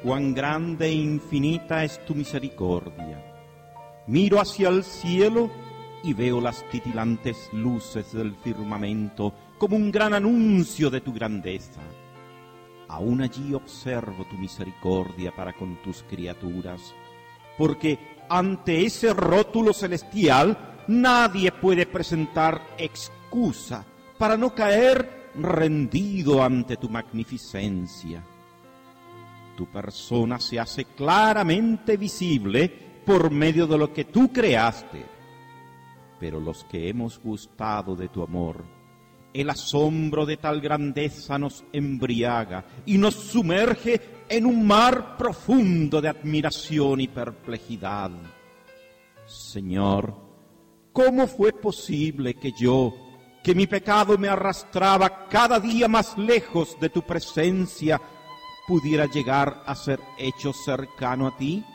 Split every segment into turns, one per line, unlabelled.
cuán grande e infinita es tu misericordia. Miro hacia el cielo y veo las titilantes luces del firmamento como un gran anuncio de tu grandeza. Aún allí observo tu misericordia para con tus criaturas, porque ante ese rótulo celestial nadie puede presentar excusa para no caer rendido ante tu magnificencia. Tu persona se hace claramente visible por medio de lo que tú creaste, pero los que hemos gustado de tu amor, el asombro de tal grandeza nos embriaga y nos sumerge en un mar profundo de admiración y perplejidad. Señor, ¿cómo fue posible que mi pecado me arrastraba cada día más lejos de tu presencia, pudiera llegar a ser hecho cercano a ti?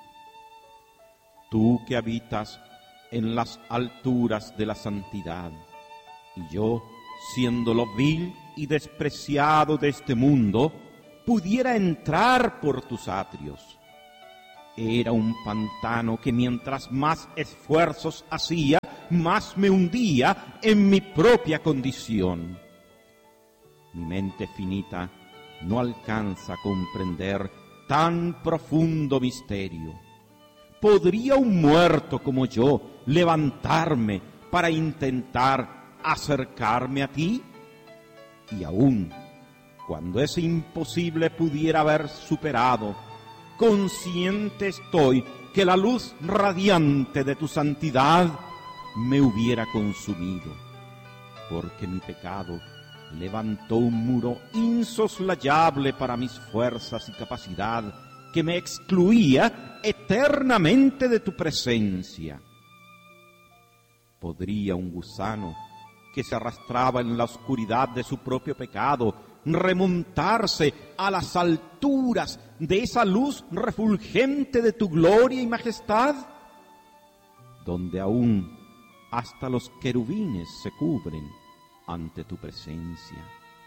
Tú que habitas en las alturas de la santidad, y yo, siendo lo vil y despreciado de este mundo, pudiera entrar por tus atrios. Era un pantano que mientras más esfuerzos hacía, más me hundía en mi propia condición. Mi mente finita no alcanza a comprender tan profundo misterio. ¿Podría un muerto como yo levantarme para intentar acercarme a ti? Y aún, cuando ese imposible pudiera haber superado, consciente estoy que la luz radiante de tu santidad me hubiera consumido, porque mi pecado levantó un muro insoslayable para mis fuerzas y capacidad, que me excluía eternamente de tu presencia. ¿Podría un gusano que se arrastraba en la oscuridad de su propio pecado remontarse a las alturas de esa luz refulgente de tu gloria y majestad, donde aún hasta los querubines se cubren ante tu presencia?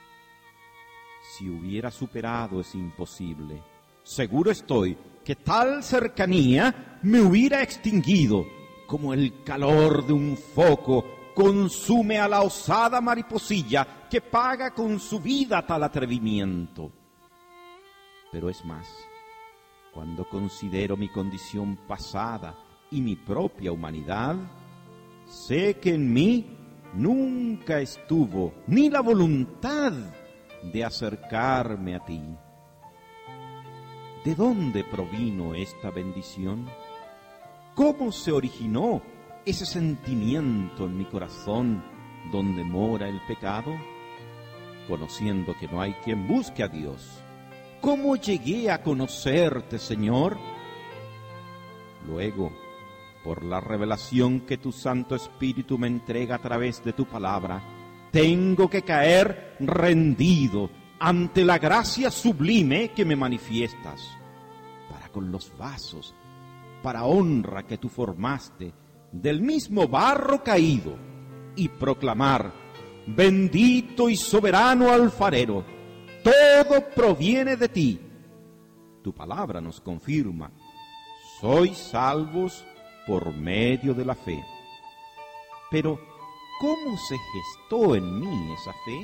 Si hubiera superado ese imposible, seguro estoy que tal cercanía me hubiera extinguido, como el calor de un foco consume a la osada mariposilla que paga con su vida tal atrevimiento. Pero es más, cuando considero mi condición pasada y mi propia humanidad, sé que en mí nunca estuvo ni la voluntad de acercarme a ti. ¿De dónde provino esta bendición? ¿Cómo se originó ese sentimiento en mi corazón donde mora el pecado? Conociendo que no hay quien busque a Dios, ¿cómo llegué a conocerte, Señor? Luego, por la revelación que tu Santo Espíritu me entrega a través de tu palabra, tengo que caer rendido ante la gracia sublime que me manifiestas, para con los vasos, para honra que tú formaste del mismo barro caído, y proclamar: bendito y soberano alfarero, todo proviene de ti. Tu palabra nos confirma: sois salvos por medio de la fe. Pero, ¿cómo se gestó en mí esa fe?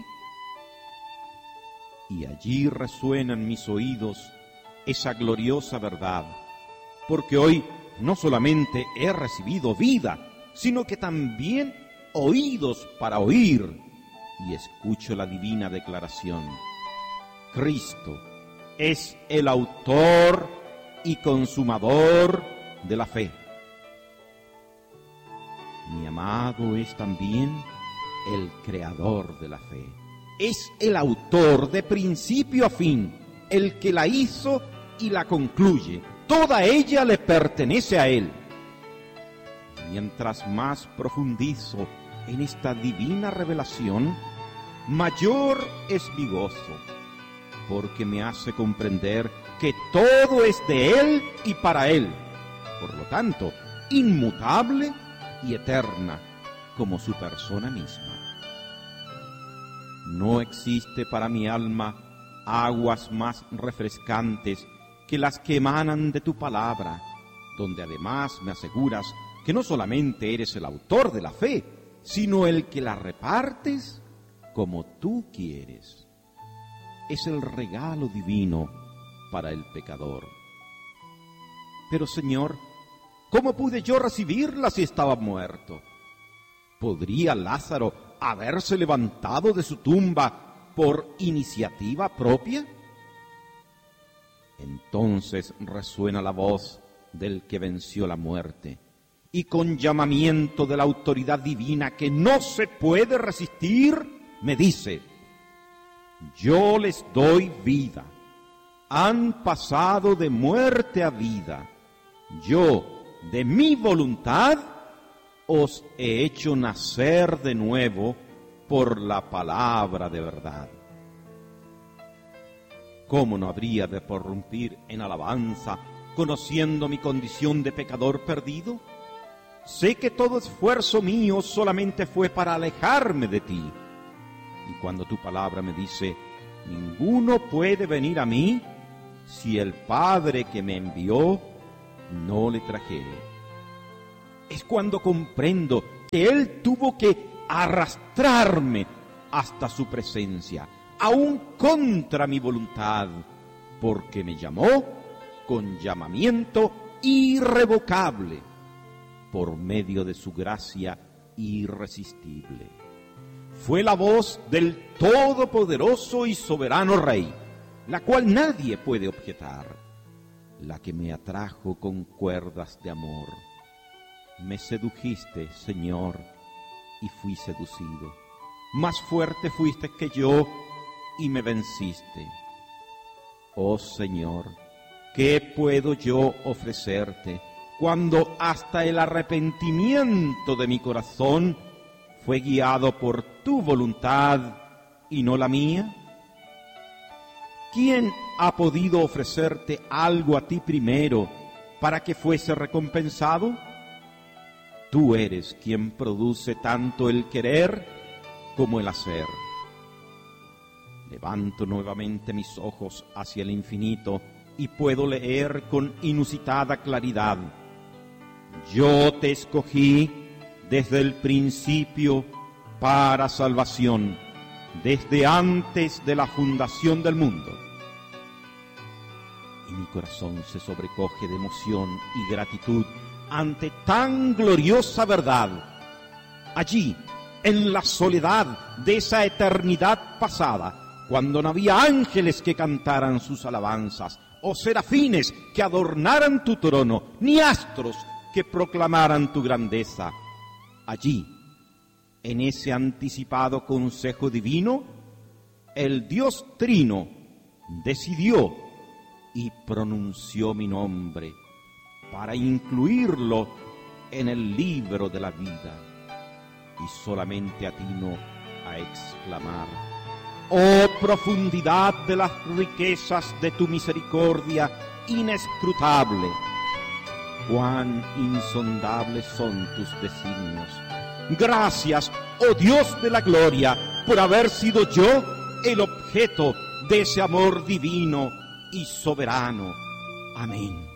Y allí resuena en mis oídos esa gloriosa verdad, porque hoy no solamente he recibido vida, sino que también oídos para oír, y escucho la divina declaración: Cristo es el autor y consumador de la fe. Mi amado es también el creador de la fe. Es el autor de principio a fin, el que la hizo y la concluye. Toda ella le pertenece a él. Mientras más profundizo en esta divina revelación, mayor es mi gozo, porque me hace comprender que todo es de él y para él, por lo tanto, inmutable y eterna como su persona misma. No existe para mi alma aguas más refrescantes que las que emanan de tu palabra, donde además me aseguras que no solamente eres el autor de la fe, sino el que la repartes como tú quieres. Es el regalo divino para el pecador. Pero, Señor, ¿cómo pude yo recibirla si estaba muerto? ¿Podría Lázaro haberse levantado de su tumba por iniciativa propia? Entonces resuena la voz del que venció la muerte, y con llamamiento de la autoridad divina que no se puede resistir, me dice: yo les doy vida, han pasado de muerte a vida, yo, de mi voluntad, os he hecho nacer de nuevo por la palabra de verdad. ¿Cómo no habría de prorrumpir en alabanza, conociendo mi condición de pecador perdido? Sé que todo esfuerzo mío solamente fue para alejarme de ti. Y cuando tu palabra me dice: ninguno puede venir a mí si el Padre que me envió no le trajere, es cuando comprendo que Él tuvo que arrastrarme hasta su presencia, aún contra mi voluntad, porque me llamó con llamamiento irrevocable, por medio de su gracia irresistible. Fue la voz del todopoderoso y soberano Rey, la cual nadie puede objetar, la que me atrajo con cuerdas de amor. Me sedujiste, Señor, y fui seducido. Más fuerte fuiste que yo y me venciste. Oh Señor, ¿qué puedo yo ofrecerte cuando hasta el arrepentimiento de mi corazón fue guiado por tu voluntad y no la mía? ¿Quién ha podido ofrecerte algo a ti primero para que fuese recompensado? Tú eres quien produce tanto el querer como el hacer. Levanto nuevamente mis ojos hacia el infinito y puedo leer con inusitada claridad: yo te escogí desde el principio para salvación, desde antes de la fundación del mundo. Y mi corazón se sobrecoge de emoción y gratitud ante tan gloriosa verdad. Allí, en la soledad de esa eternidad pasada, cuando no había ángeles que cantaran sus alabanzas, o serafines que adornaran tu trono, ni astros que proclamaran tu grandeza, allí, en ese anticipado consejo divino, el Dios Trino decidió y pronunció mi nombre para incluirlo en el libro de la vida. Y solamente atino a exclamar: oh profundidad de las riquezas de tu misericordia inescrutable, cuán insondables son tus designios. Gracias, oh Dios de la gloria, por haber sido yo el objeto de ese amor divino y soberano. Amén.